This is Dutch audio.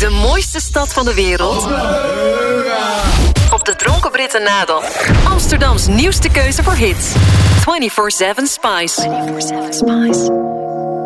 De mooiste stad van de wereld. Op de Dronken Britten nadel. Amsterdams nieuwste keuze voor hits. 24/7 Spice. 24/7 Spice.